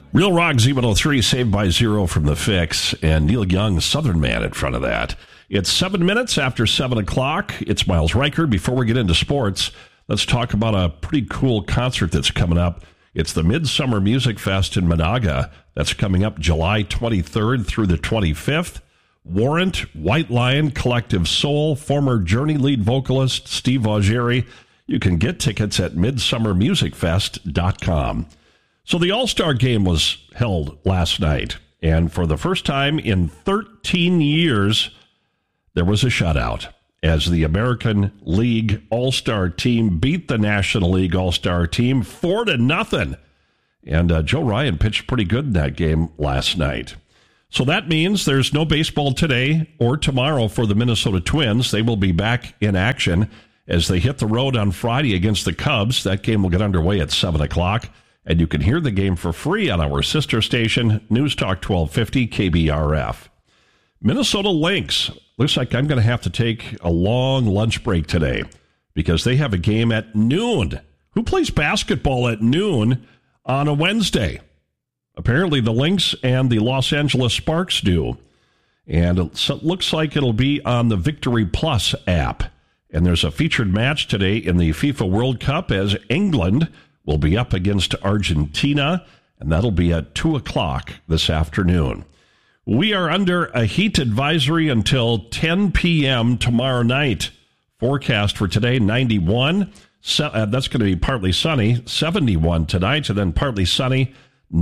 Real Rock Z103, Saved by Zero from The Fix, and Neil Young, Southern Man, in front of that. It's 7 minutes after 7 o'clock. It's Miles Riker. Before we get into sports, let's talk about a pretty cool concert that's coming up. It's the Midsummer Music Fest in Monaga. That's coming up July 23rd through the 25th. Warrant, White Lion, Collective Soul, former Journey lead vocalist Steve Augeri. You can get tickets at midsummermusicfest.com. So the All-Star Game was held last night, and for the first time in 13 years, there was a shutout as the American League All-Star team beat the National League All-Star team 4-0. And Joe Ryan pitched pretty good in that game last night. So that means there's no baseball today or tomorrow for the Minnesota Twins. They will be back in action as they hit the road on Friday against the Cubs. That game will get underway at 7 o'clock. And you can hear the game for free on our sister station, News Talk 1250 KBRF. Minnesota Lynx. Looks like I'm going to have to take a long lunch break today because they have a game at noon. Who plays basketball at noon on a Wednesday? Apparently the Lynx and the Los Angeles Sparks do. And it looks like it'll be on the Victory Plus app. And there's a featured match today in the FIFA World Cup as England will be up against Argentina, and that'll be at 2 o'clock this afternoon. We are under a heat advisory until 10 p.m. tomorrow night. Forecast for today, 91. That's going to be partly sunny, 71 tonight, and then partly sunny,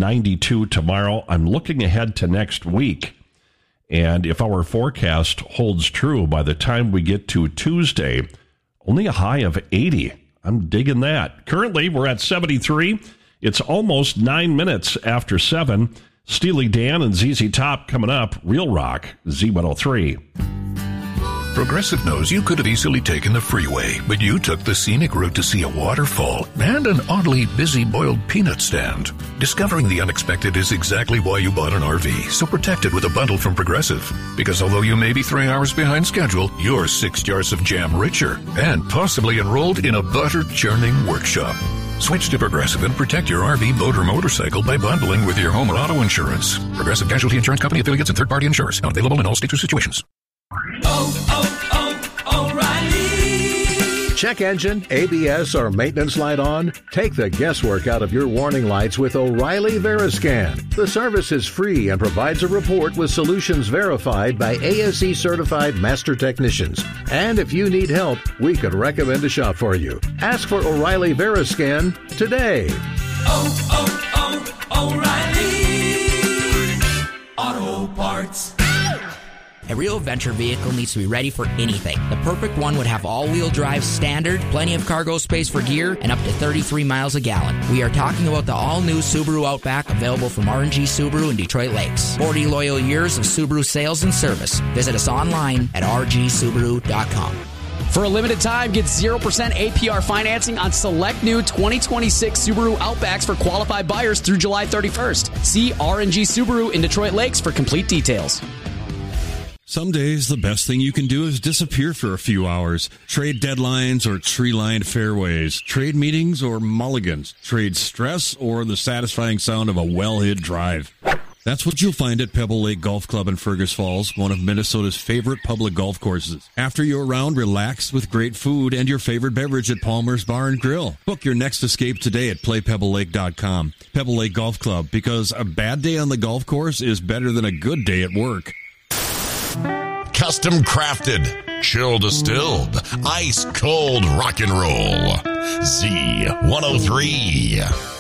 92 tomorrow. I'm looking ahead to next week. And if our forecast holds true, by the time we get to Tuesday, only a high of 80. I'm digging that. Currently, we're at 73. It's almost 9 minutes after 7. Steely Dan and ZZ Top coming up. Real Rock, Z103. Progressive knows you could have easily taken the freeway, but you took the scenic route to see a waterfall and an oddly busy boiled peanut stand. Discovering the unexpected is exactly why you bought an RV, so protect it with a bundle from Progressive. Because although you may be 3 hours behind schedule, you're 6 jars of jam richer and possibly enrolled in a butter-churning workshop. Switch to Progressive and protect your RV, boat, or motorcycle by bundling with your home or auto insurance. Progressive Casualty Insurance Company, affiliates, and third-party insurers. Not available in all states or situations. O'Reilly. Check engine, ABS, or maintenance light on? Take the guesswork out of your warning lights with O'Reilly Veriscan. The service is free and provides a report with solutions verified by ASE-certified master technicians. And if you need help, we could recommend a shop for you. Ask for O'Reilly Veriscan today. O'Reilly Auto Parts. A real venture vehicle needs to be ready for anything. The perfect one would have all-wheel drive standard, plenty of cargo space for gear, and up to 33 miles a gallon. We are talking about the all-new Subaru Outback, available from R&G Subaru in Detroit Lakes. 40 loyal years of Subaru sales and service. Visit us online at rgsubaru.com. For a limited time, get 0% APR financing on select new 2026 Subaru Outbacks for qualified buyers through July 31st. See R&G Subaru in Detroit Lakes for complete details. Some days, the best thing you can do is disappear for a few hours. Trade deadlines or tree-lined fairways. Trade meetings or mulligans. Trade stress or the satisfying sound of a well-hit drive. That's what you'll find at Pebble Lake Golf Club in Fergus Falls, one of Minnesota's favorite public golf courses. After your round, relax with great food and your favorite beverage at Palmer's Bar and Grill. Book your next escape today at playpebblelake.com. Pebble Lake Golf Club, because a bad day on the golf course is better than a good day at work. Custom crafted, chill distilled, ice cold rock and roll. Z103.